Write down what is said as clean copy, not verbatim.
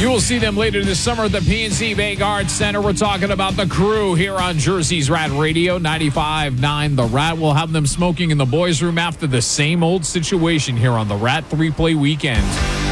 You will see them later this summer at the PNC Bank Arts Center. We're talking about the Crew here on Jersey's Rat Radio, 95.9 The Rat. We'll have them smoking in the boys' room after the same old situation here on the Rat 3-Play Weekend.